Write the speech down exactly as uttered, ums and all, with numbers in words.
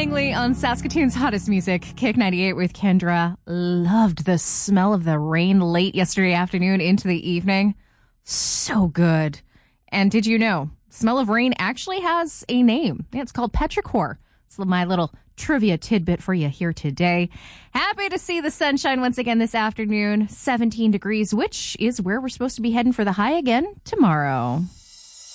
Langley on Saskatoon's hottest music, Kick ninety-eight with Kendra. Loved the smell of the rain late yesterday afternoon into the evening. So good. And did you know, smell of rain actually has a name. Yeah, it's called petrichor. It's my little trivia tidbit for you here today. Happy to see the sunshine once again this afternoon. seventeen degrees, which is where we're supposed to be heading for the high again tomorrow.